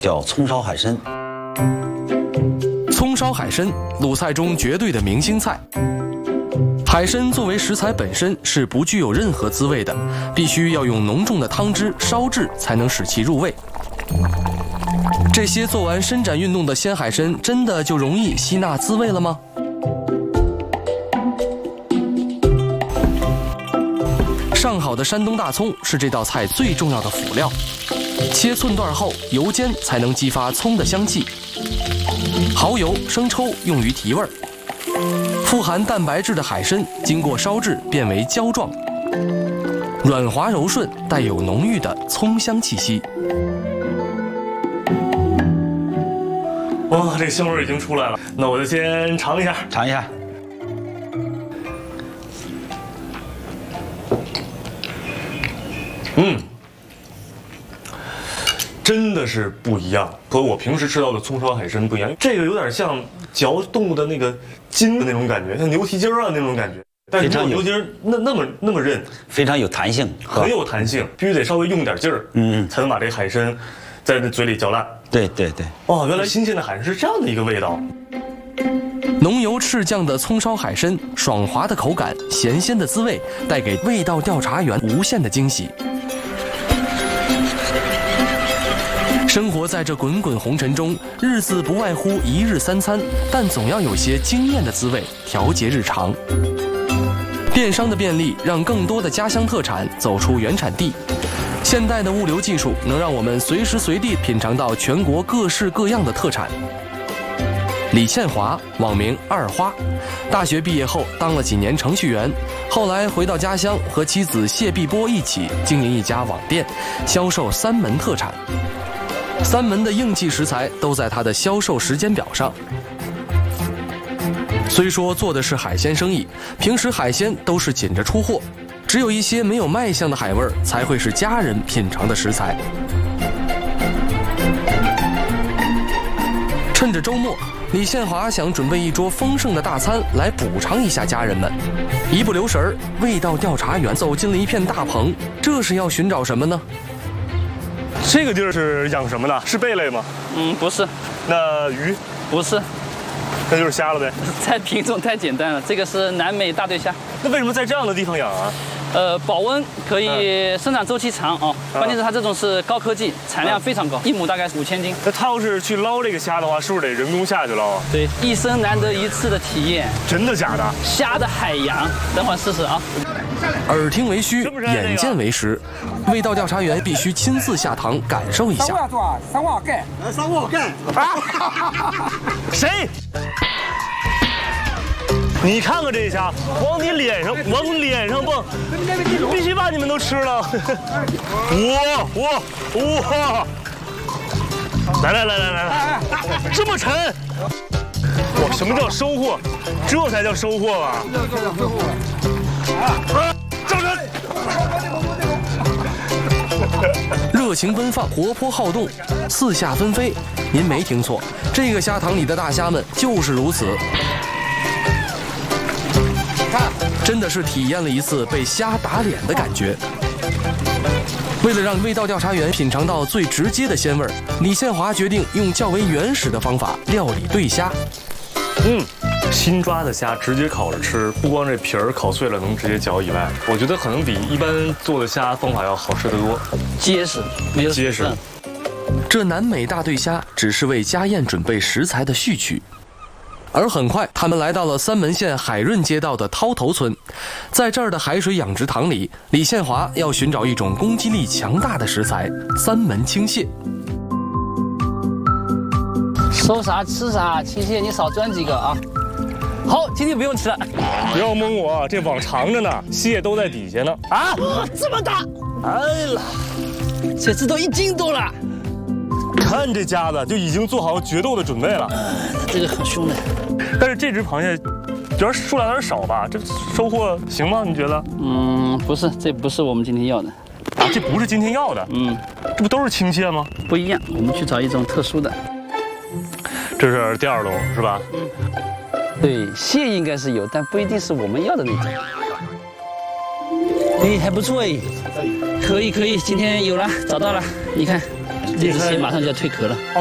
叫葱烧海参。 葱烧海参，鲁菜中绝对的明星菜。海参作为食材本身是不具有任何滋味的，必须要用浓重的汤汁烧制才能使其入味。这些做完伸展运动的鲜海参，真的就容易吸纳滋味了吗？上好的山东大葱是这道菜最重要的辅料，切寸段后油煎才能激发葱的香气。蚝油、生抽用于提味儿。富含蛋白质的海参经过烧制变为胶状，软滑柔顺，带有浓郁的葱香气息。 哇，这个香味已经出来了，那我就先尝一下。 尝一下。 真的是不一样，和我平时吃到的葱烧海参不一样。这个有点像嚼动物的那个筋的那种感觉，像牛蹄筋啊那种感觉。但是没有牛蹄筋那么韧， 非常有弹性， 很有弹性，必须得稍微用点劲儿，才能把这个海参在这嘴里嚼烂。 对对对。 哇，原来新鲜的海参是这样的一个味道。 浓油赤酱的葱烧海参，爽滑的口感，咸鲜的滋味，带给味道调查员无限的惊喜。生活在这滚滚红尘中，日子不外乎一日三餐，但总要有些惊艳的滋味调节日常。电商的便利让更多的家乡特产走出原产地，现代的物流技术能让我们随时随地品尝到全国各式各样的特产。李宪华，网名二花，大学毕业后当了几年程序员，后来回到家乡和妻子谢碧波一起经营一家网店，销售三门特产。三门的硬气食材都在他的销售时间表上。虽说做的是海鲜生意，平时海鲜都是紧着出货，只有一些没有卖相的海味才会是家人品尝的食材。趁着周末，李宪华想准备一桌丰盛的大餐来补偿一下家人们。一不留神儿，味道调查员走进了一片大棚，这是要寻找什么呢？ 这个地儿是养什么的？是贝类吗？ 不是。 那鱼？ 不是。 那就是虾了呗。 菜品种太简单了，这个是南美大对虾。 那为什么在这样的地方养啊？ 保温可以生长周期长哦，关键是它这种是高科技，产量非常高，1亩大概5000斤。 那他要是去捞这个虾的话，是不是得人工下去捞啊？ 对，一生难得一次的体验。 真的假的？ 虾的海洋，等会儿试试啊。 耳听为虚，眼见为实，味道调查员必须亲自下塘感受一下。 三瓦盖啊！谁？你看看这虾，往你脸上蹦，必须把你们都吃了！哇！来，这么沉！哇，什么叫收获？这才叫收获吧！招人！ 热情奔放，活泼好动，四下纷飞。您没听错，这个虾塘里的大虾们就是如此。真的是体验了一次被虾打脸的感觉。为了让味道调查员品尝到最直接的鲜味，李宪华决定用较为原始的方法料理对虾。 新抓的虾直接烤着吃，不光这皮儿烤碎了能直接嚼以外，我觉得可能比一般做的虾方法要好吃得多， 结实，没有结实。 这南美大对虾只是为家宴准备食材的序曲。而很快，他们来到了三门县海润街道的涛头村，在这儿的海水养殖塘里，李宪华要寻找一种攻击力强大的食材——三门青蟹。 收啥吃啥，青蟹你少钻几个啊！好，今天不用吃了。 不要蒙我，这网长着呢，蟹都在底下呢。啊， 这么大！哎呀，这只都1斤多了。 看这家子就已经做好决斗的准备了。 这个很凶的。 但是这只螃蟹数量有点少吧？这收获行吗？你觉得？ 不是，这不是我们今天要的。 啊，这不是今天要的。这不都是青蟹吗？ 不一样，我们去找一种特殊的。 这是第2笼是吧？ 对，蟹应该是有，但不一定是我们要的那种。哎，还不错哎，可以，今天有了，找到了，你看。 这只蟹马上就要蜕壳了。